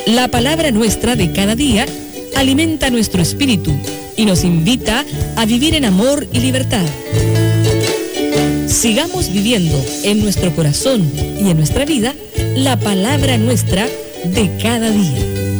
La palabra nuestra de cada día alimenta nuestro espíritu y nos invita a vivir en amor y libertad. Sigamos viviendo en nuestro corazón y en nuestra vida la palabra nuestra de cada día.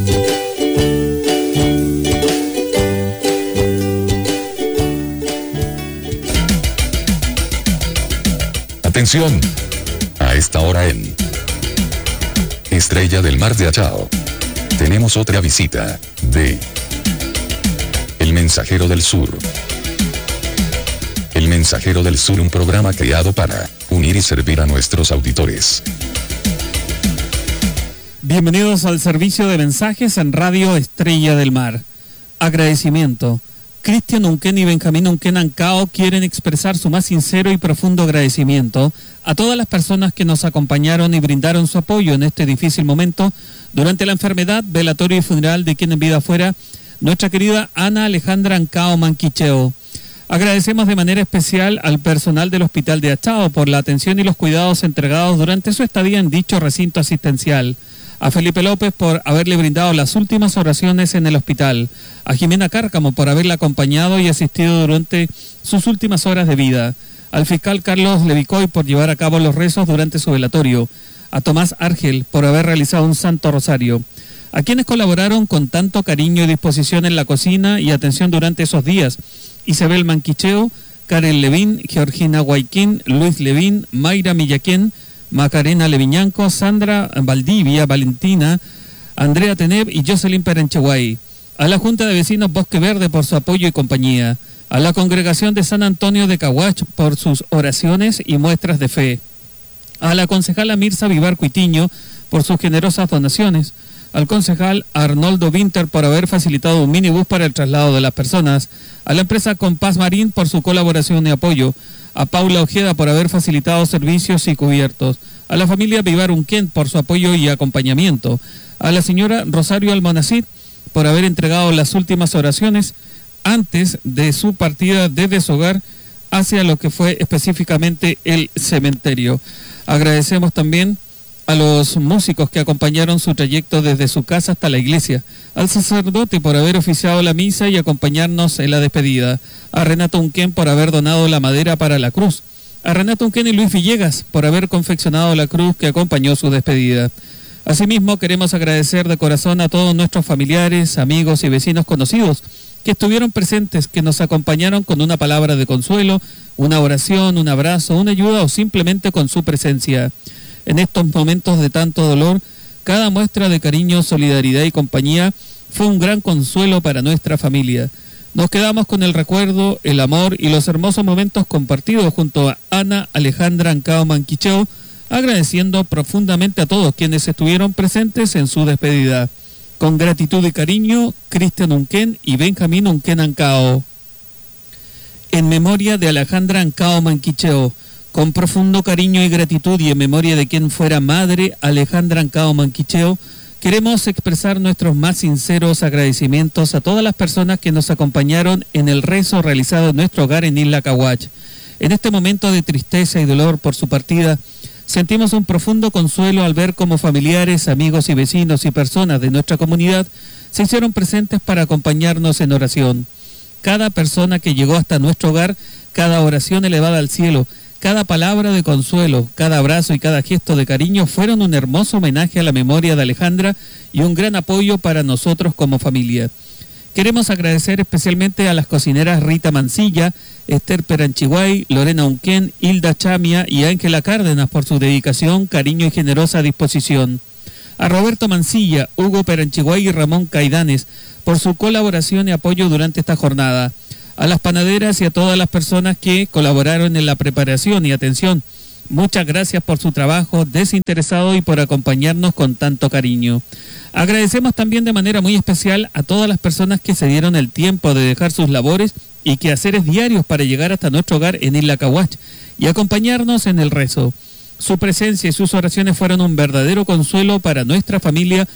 Atención, a esta hora en Estrella del Mar de Achao, tenemos otra visita de El Mensajero del Sur. El Mensajero del Sur, un programa creado para unir y servir a nuestros auditores. Bienvenidos al servicio de mensajes en Radio Estrella del Mar. Agradecimiento. Cristian Unquén y Benjamín Unquén Ancao quieren expresar su más sincero y profundo agradecimiento a todas las personas que nos acompañaron y brindaron su apoyo en este difícil momento durante la enfermedad, velatorio y funeral de quien en vida fuera nuestra querida Ana Alejandra Ancao Manquicheo. Agradecemos de manera especial al personal del Hospital de Achao por la atención y los cuidados entregados durante su estadía en dicho recinto asistencial. A Felipe López por haberle brindado las últimas oraciones en el hospital. A Jimena Cárcamo por haberla acompañado y asistido durante sus últimas horas de vida. Al fiscal Carlos Levicoy por llevar a cabo los rezos durante su velatorio. A Tomás Argel por haber realizado un santo rosario. A quienes colaboraron con tanto cariño y disposición en la cocina y atención durante esos días. Isabel Manquicheo, Karen Levín, Georgina Guayquín, Luis Levín, Mayra Millaquén, Macarena Leviñanco, Sandra Valdivia, Valentina, Andrea Teneb y Jocelyn Perencheguay. A la Junta de Vecinos Bosque Verde por su apoyo y compañía. A la Congregación de San Antonio de Caguach por sus oraciones y muestras de fe. A la concejala Mirza Vivar Cuitiño por sus generosas donaciones. Al concejal Arnoldo Winter por haber facilitado un minibús para el traslado de las personas. A la empresa Compás Marín por su colaboración y apoyo. A Paula Ojeda por haber facilitado servicios y cubiertos. A la familia Vivar Unquén por su apoyo y acompañamiento. A la señora Rosario Almonacid por haber entregado las últimas oraciones antes de su partida desde su hogar hacia lo que fue específicamente el cementerio. Agradecemos también a los músicos que acompañaron su trayecto desde su casa hasta la iglesia, al sacerdote por haber oficiado la misa y acompañarnos en la despedida, a Renato Unquén por haber donado la madera para la cruz, a Renato Unquén y Luis Villegas por haber confeccionado la cruz que acompañó su despedida. Asimismo, queremos agradecer de corazón a todos nuestros familiares, amigos y vecinos conocidos que estuvieron presentes, que nos acompañaron con una palabra de consuelo, una oración, un abrazo, una ayuda o simplemente con su presencia. En estos momentos de tanto dolor, cada muestra de cariño, solidaridad y compañía fue un gran consuelo para nuestra familia. Nos quedamos con el recuerdo, el amor y los hermosos momentos compartidos junto a Ana Alejandra Ancao Manquicheo, agradeciendo profundamente a todos quienes estuvieron presentes en su despedida. Con gratitud y cariño, Cristian Unquén y Benjamín Unquén Ancao. En memoria de Alejandra Ancao Manquicheo, con profundo cariño y gratitud y en memoria de quien fuera madre Alejandra Ancao Manquicheo, queremos expresar nuestros más sinceros agradecimientos a todas las personas que nos acompañaron en el rezo realizado en nuestro hogar en Isla Caguach. En este momento de tristeza y dolor por su partida, sentimos un profundo consuelo al ver cómo familiares, amigos y vecinos y personas de nuestra comunidad se hicieron presentes para acompañarnos en oración. Cada persona que llegó hasta nuestro hogar, cada oración elevada al cielo, cada palabra de consuelo, cada abrazo y cada gesto de cariño fueron un hermoso homenaje a la memoria de Alejandra y un gran apoyo para nosotros como familia. Queremos agradecer especialmente a las cocineras Rita Mancilla, Esther Peranchiguay, Lorena Unquén, Hilda Chamia y Ángela Cárdenas por su dedicación, cariño y generosa disposición. A Roberto Mancilla, Hugo Peranchiguay y Ramón Caidanes por su colaboración y apoyo durante esta jornada. A las panaderas y a todas las personas que colaboraron en la preparación y atención. Muchas gracias por su trabajo desinteresado y por acompañarnos con tanto cariño. Agradecemos también de manera muy especial a todas las personas que se dieron el tiempo de dejar sus labores y quehaceres diarios para llegar hasta nuestro hogar en Isla Caguach y acompañarnos en el rezo. Su presencia y sus oraciones fueron un verdadero consuelo para nuestra familia